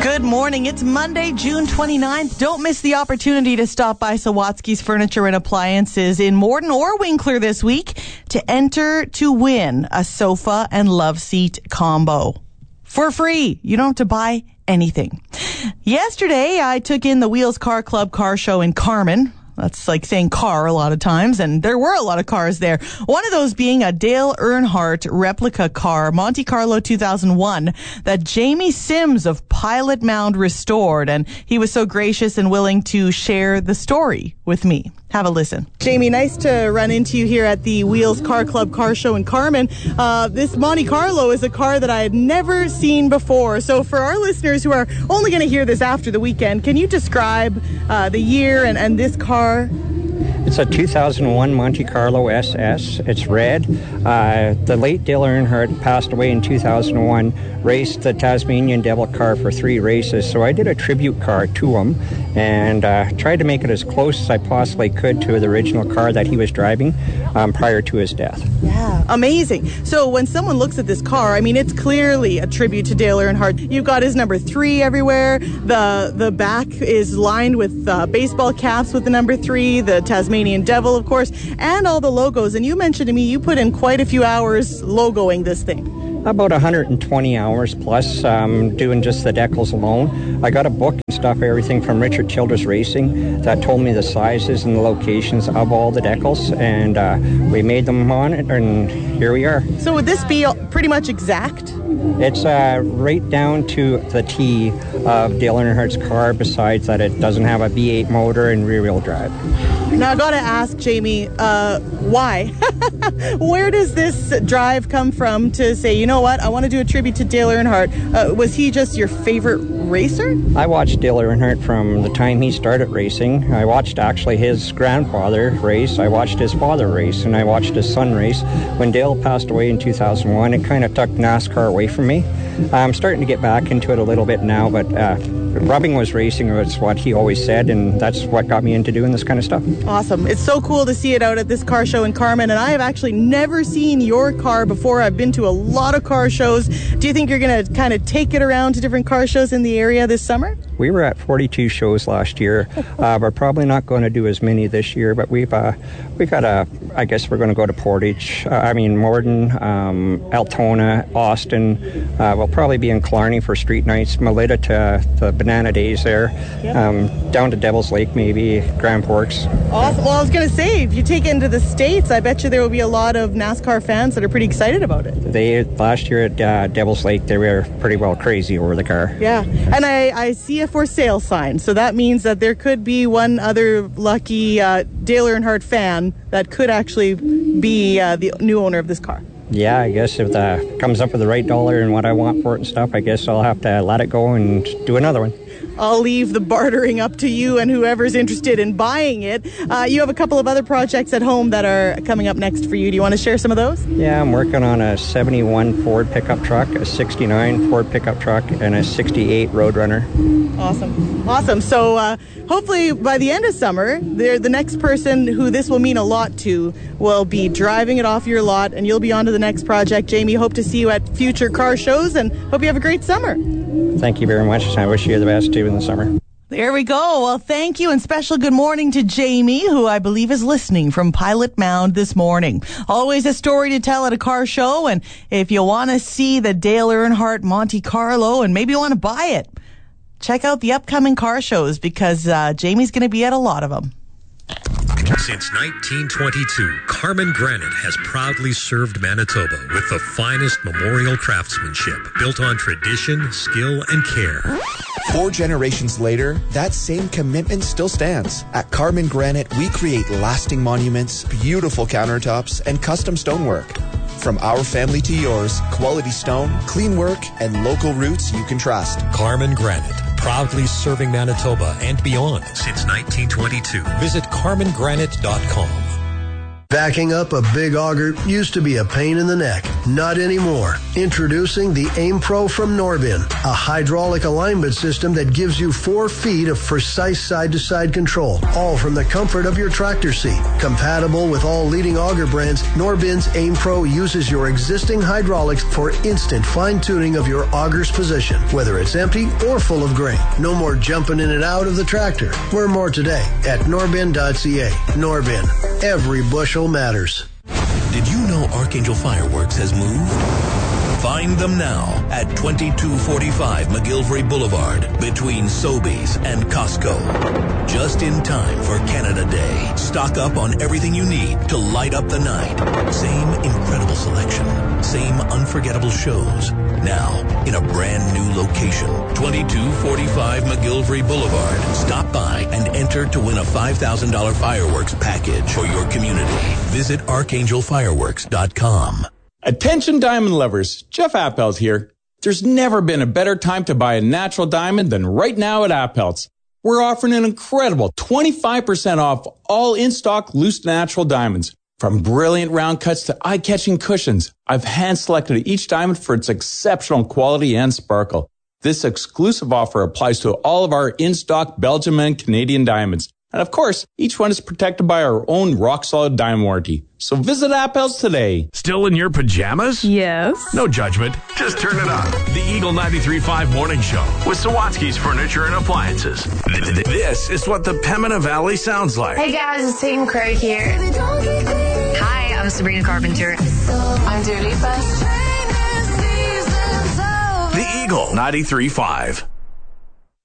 Good morning. It's Monday, June 29th. Don't miss the opportunity to stop by Sawatsky's Furniture and Appliances in Morden or Winkler this week to enter to win a sofa and love seat combo for free. You don't have to buy anything. Yesterday, I took in the Wheels Car Club car show in Carman. That's like saying car a lot of times, and there were a lot of cars there. One of those being a Dale Earnhardt replica car, Monte Carlo 2001, that Jamie Sims of Pilot Mound restored, and he was so gracious and willing to share the story with me. Have a listen. Jamie, nice to run into you here at the Wheels Car Club car show in Carman. This Monte Carlo is a car that I had never seen before. So for our listeners who are only going to hear this after the weekend, can you describe the year and this car? It's a 2001 Monte Carlo SS. It's red. The late Dale Earnhardt passed away in 2001, raced the Tasmanian Devil car for 3 races. So I did a tribute car to him and tried to make it as close as I possibly could to the original car that he was driving prior to his death. Yeah, amazing. So when someone looks at this car, I mean, it's clearly a tribute to Dale Earnhardt. You've got his number 3 everywhere. The back is lined with baseball caps with the number 3, the Tasmanian Devil, of course, and all the logos. And you mentioned to me you put in quite a few hours logoing this thing. About 120 hours plus doing just the decals alone. I got a book and stuff, everything from Richard Childress Racing that told me the sizes and the locations of all the decals, and we made them on it, and here we are. So would this be pretty much exact? It's right down to the T of Dale Earnhardt's car, besides that it doesn't have a V8 motor and rear-wheel drive. Now, I got to ask, Jamie, why? Where does this drive come from to say, you know what, I want to do a tribute to Dale Earnhardt? Was he just your favorite racer? I watched Dale Earnhardt from the time he started racing. I watched actually his grandfather race. I watched his father race, and I watched his son race. When Dale passed away in 2001, it kind of took NASCAR away from me. I'm starting to get back into it a little bit now, but rubbing was racing was what he always said, and that's what got me into doing this kind of stuff. Awesome. It's so cool to see it out at this car show in Carman, and I have actually never seen your car before. I've been to a lot of car shows. Do you think you're going to kind of take it around to different car shows in the area this summer? We were at 42 shows last year. We're probably not going to do as many this year, but we've got I guess we're going to go to Portage, Morden, Altona, Austin. We'll probably be in Killarney for street nights, Melita to the Banana Days there, down to Devil's Lake maybe, Grand Forks. Awesome. Well, I was going to say, if you take it into the States, I bet you there will be a lot of NASCAR fans that are pretty excited about it. Last year at Devil's Lake, they were pretty well crazy over the car. Yeah, and I see a for sale sign, so that means that there could be one other lucky Dale Earnhardt fan that could actually be the new owner of this car. Yeah, I guess if that comes up with the right dollar and what I want for it and stuff, I guess I'll have to let it go and do another one. I'll leave the bartering up to you and whoever's interested in buying it. You have a couple of other projects at home that are coming up next for you. Do you want to share some of those? Yeah, I'm working on a 71 Ford pickup truck, a 69 Ford pickup truck, and a 68 Roadrunner. Awesome. So hopefully by the end of summer, the next person who this will mean a lot to will be driving it off your lot, and you'll be on to the next project. Jamie, hope to see you at future car shows, and hope you have a great summer. Thank you very much. I wish you the best too in the summer. There we go. Well, thank you, and special good morning to Jamie, who I believe is listening from Pilot Mound this morning. Always a story to tell at a car show, and if you want to see the Dale Earnhardt Monte Carlo and maybe you want to buy it, check out the upcoming car shows because Jamie's going to be at a lot of them. Since 1922, Carman Granite has proudly served Manitoba with the finest memorial craftsmanship built on tradition, skill, and care. 4 generations later, that same commitment still stands. At Carman Granite, we create lasting monuments, beautiful countertops, and custom stonework. From our family to yours, quality stone, clean work, and local roots you can trust. Carman Granite, proudly serving Manitoba and beyond since 1922. Visit carmangranite.com. Backing up a big auger used to be a pain in the neck. Not anymore. Introducing the Aim Pro from Norbin, a hydraulic alignment system that gives you 4 feet of precise side-to-side control, all from the comfort of your tractor seat. Compatible with all leading auger brands, Norbin's Aim Pro uses your existing hydraulics for instant fine-tuning of your auger's position, whether it's empty or full of grain. No more jumping in and out of the tractor. Learn more today at norbin.ca. Norbin. Every bushel matters. Did you know Archangel Fireworks has moved? Find them now at 2245 McGillivray Boulevard between Sobeys and Costco. Just in time for Canada Day. Stock up on everything you need to light up the night. Same incredible selection. Same unforgettable shows. Now in a brand new location. 2245 McGillivray Boulevard. Stop by and enter to win a $5,000 fireworks package for your community. Visit archangelfireworks.com. Attention diamond lovers, Jeff Appelt here. There's never been a better time to buy a natural diamond than right now at Appelt's. We're offering an incredible 25% off all in-stock loose natural diamonds. From brilliant round cuts to eye-catching cushions, I've hand-selected each diamond for its exceptional quality and sparkle. This exclusive offer applies to all of our in-stock Belgium and Canadian diamonds. And of course, each one is protected by our own rock-solid diamond warranty. So visit Appel's today. Still in your pajamas? Yes. No judgment. Just turn it on. The Eagle 93.5 Morning Show with Sawatsky's Furniture and Appliances. This is what the Pembina Valley sounds like. Hey guys, it's Hayden Craig here. Hi, I'm Sabrina Carpenter. I'm Dua Lipa. The Eagle 93.5.